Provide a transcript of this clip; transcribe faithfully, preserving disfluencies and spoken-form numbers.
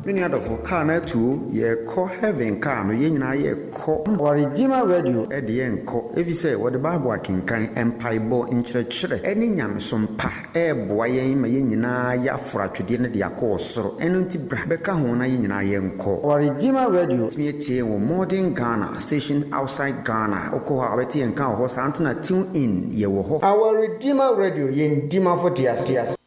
Many other for car na two ye call heaven car no ye nyina ye call Our Redeemer Radio e de enko if you say what the Bible akenkan empaibo nkyerɛkyerɛ ɛne nyamesom pa e boa yɛn ma yɛn nyina ya afratwede ne de akɔ soro ɛno nti bra bɛka ho na yɛn nyina yɛ nkɔ. Our Redeemer Radio me tie wo modern Ghana station outside Ghana okɔ ha obeti enka ho sa antuna tune in ye wo ho. Our Redeemer Radio yen dima for tias tias